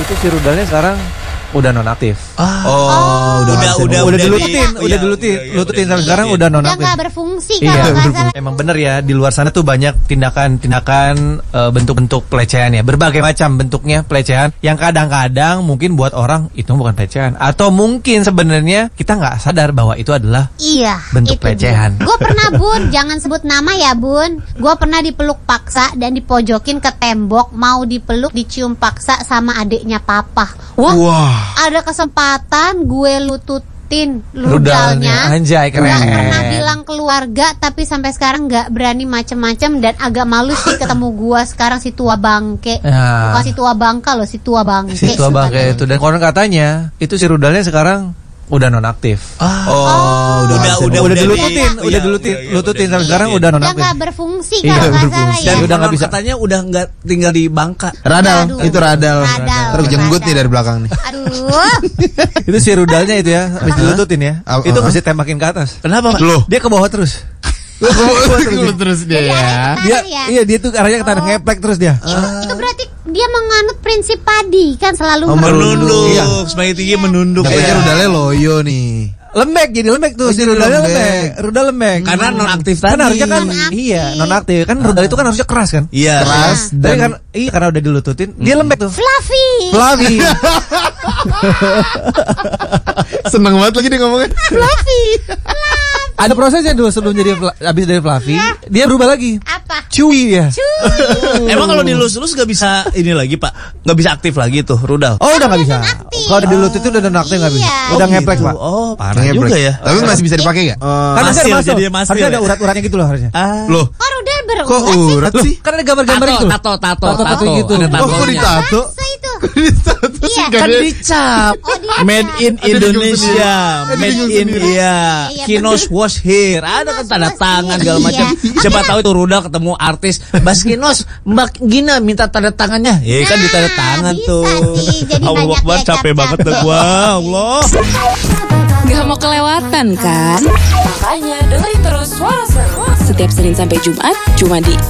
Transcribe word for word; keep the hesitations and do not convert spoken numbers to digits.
Itu si rudalnya sekarang udah nonaktif. Ah. Oh, Oh, udah udah udah udah di- dilututin, iya, udah dilututin, iya, iya, lututin udah sampai sekarang dilututin. udah Udah nonaktif. nggak berfungsi Iya, kalau nggak salah. emang bener ya, di luar sana tuh banyak tindakan-tindakan uh, bentuk-bentuk pelecehan ya, berbagai macam bentuknya pelecehan yang kadang-kadang mungkin buat orang itu bukan pelecehan, atau mungkin sebenarnya kita nggak sadar bahwa itu adalah Iya, bentuk pelecehan. Gue pernah Bun, jangan sebut nama ya Bun. Gue pernah dipeluk paksa dan dipojokin ke tembok, mau dipeluk, dicium paksa sama adiknya papa. Wah, Wah. ada kesempatan gue lututin Rudalnya, rudalnya. anjay, keren. Nggak pernah bilang keluarga, tapi sampai sekarang nggak berani macem-macem dan agak malu sih ketemu gue sekarang si tua bangke. Ya. Bukan si tua bangka loh, si tua bangke. Si tua bangke itu, dan konon katanya itu si rudalnya sekarang udah nonaktif. Ah. Oh, udah Udah, udah udah, udah di- dilututin, iya, udah dilututin, iya, iya, lututin udah sampai sekarang dilututin. udah Udah nonaktif. nggak berfungsi Iya, kalau nggak berfungsi. salah Dan ya. Udah udah nggak bisa. katanya udah nggak tinggal di Bangka. Radal, Aduh. itu radal. Radal, Terjenggut radal. nih dari belakang nih. Aduh. Itu si rudalnya itu ya, habis dilututin ya. Apa- Itu apa? mesti tembakin ke atas. Kenapa, Pak? Loh. Dia ke bawah terus. Lu terus dia Jadi ya. arahnya ke Dia tanah ya. iya dia tuh arahnya ke tanah, ngeplek terus dia. Itu berarti dia menganut prinsip padi kan selalu Oh, menunduk. Menunduk, Iya. semakin tinggi menunduk. Dapetnya Iya. rudalnya loyo nih. Lembek, jadi lembek tuh Oh, si jadi rudalnya lembek. lembek. Rudal lembek. Karena nonaktif Kan tadi. harusnya kan Nonaktif. iya, nonaktif. Kan rudal itu kan harusnya keras kan? Iya. Keras Tapi dan kan iya karena udah dilututin, dia lembek tuh. Fluffy. Fluffy. seneng banget lagi dia ngomongnya. Fluffy. Ada prosesnya dulu sebelum jadi fla- habis dari fluffy, dia berubah lagi. Apa? Chewy ya. Emang kalau dilus-lus nggak bisa ini lagi, Pak? Nggak bisa aktif lagi tuh rudal. Oh, udah nggak bisa. nonaktif. Kalau udah dilututin udah nonaktif nggak bisa. Iya. Udah Oh, ngeplek, gitu. Pak. Oh, parah Ngeplek. juga ya. Tapi masih bisa dipakai enggak? Kan Masil, harusnya ada masuk. jadi masil Harusnya ada ya? urat-uratnya gitu loh harusnya. Ah. Loh, Kok udah berurat kok sih? urat Loh, sih? kan ada gambar-gambar Tato, gitu. tato, tato, Tato-tato tato. gitu. Ada Oh, Oh, kok tatonya. ditato? Masa itu? Kok ditato sih? Iya. Nggak Kan ada- dicap. Oh, dia Made cap. in Ada di Indonesia, Ada di made Google in sendiri. iya. Iya, Kinos betul. was here. Ada kan Kinos tanda was tangan here. segala macam. Iya. Siapa tahu itu rudal ketemu artis, Mas Kinos, Mbak Gina minta tanda tangannya. Ya kan di tanda Nah, tangan bisa tuh. sih. Jadi Allah banyak Akbar, ya capek cap-cap. banget dah gua. Allah. Gak mau kelewatan kan? Makanya dengerin terus Suara Seru setiap Senin sampai Jumat cuma di